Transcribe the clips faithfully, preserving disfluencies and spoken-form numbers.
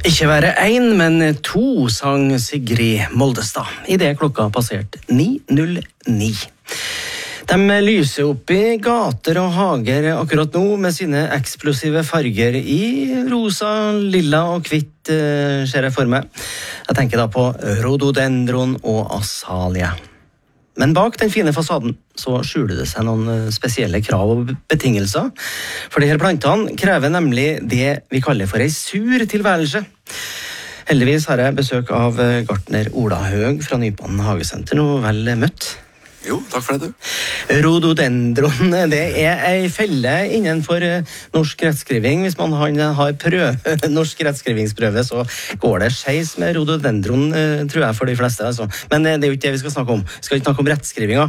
Ikke være en, men to, sang Sigrid Moldestad. I det klokka passert ni null ni. De lyser opp i gater og hager akkurat nå med sine eksplosive farger i rosa, lilla og hvitt, ser jeg for meg. Jeg tenker da på rhododendron og azalea. Men bak den fine fasaden så skjuler det seg noen spesielle krav og betingelser. For de her plantene krever nemlig det vi kaller for en sur tilværelse. Heldigvis har jeg besøk av gartner Ola Høeg fra Nypan Hagesenter. Nå vel møtt. Jo, takk for det du. Rhododendron, det er en felle innenfor norsk rettskriving. Hvis man har prøve, norsk rettskrivingsprøve, så går det skeis med rhododendron, tror jeg, for de fleste. Altså. Men det er jo ikke det vi skal snakke om. Vi skal ikke snakke om rettskrivinga.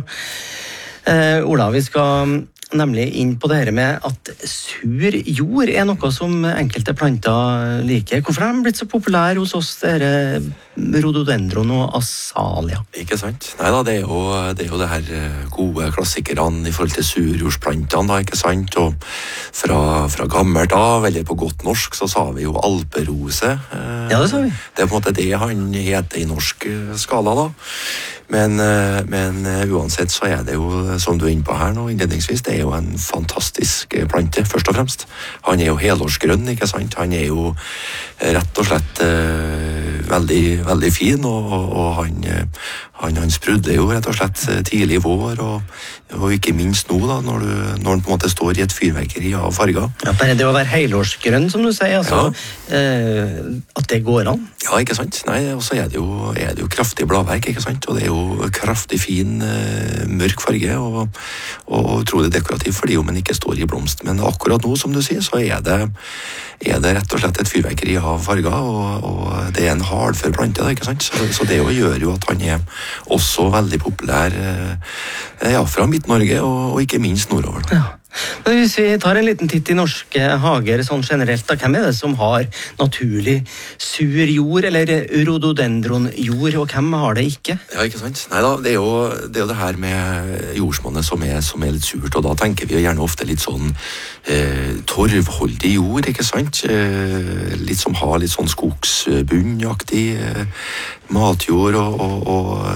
Eh, Ola, vi skal nemlig inn på det her med at sur jord er noe som enkelte planter liker. Hvorfor har de blitt så populære hos oss, dere rhododendron og azalea? Ikke sant? Neida, det er jo det, er jo det her gode klassikerne i forhold til surjordsplantene, da, ikke sant? Og fra, fra gammelt av, eller på godt norsk, så sa vi jo alperose. Ja, det sa vi. Det er på en måte det han heter i norsk skala, da. Men, men uansett så er det jo, som du er inne på her nå, innledningsvis, det er jo en fantastisk plante, først og fremst. Han er jo helårsgrønn, ikke sant? Han er jo rett og slett uh, veldig, veldig fin, og, og han, han, han sprudler jo rett og slett tidlig i vår, og, og ikke minst nå da, når, du, når han på en måte står i et fyrverkeri av farger. Ja, bare det å være helårsgrønn, som du sier, altså, ja. uh, at det går an. Ja, ikke sant? Nei, og så er det jo, er det jo kraftig bladverk, ikke sant? Og det er jo kraftig fin, uh, mørk farge, og, og utrolig dekorativ, fordi om den ikke står i blomst. Men akkurat nå, som du sier, så er det, er det rett og slett et fyrverkeri av farger, og, og det er en hardfør plante, da, ikke sant? Så, så det gjør jo at han er også veldig populær, uh, ja, fra Midt-Norge, og, og ikke minst nordover. Da. Ja. Men hvis vi tar en liten titt i norske hager sånn generelt, da, hvem er det som har naturlig sur jord eller rhododendronjord, og hvem har det ikke? Ja, ikke sant? Neida, det er jo det, er jo det her med jordsmonnet som er, som er litt surt, og da tenker vi jo gjerne ofte litt sånn eh, torvholdig jord, ikke sant? Eh, litt som har litt sånn skogsbunnaktig eh, matjord og, og, og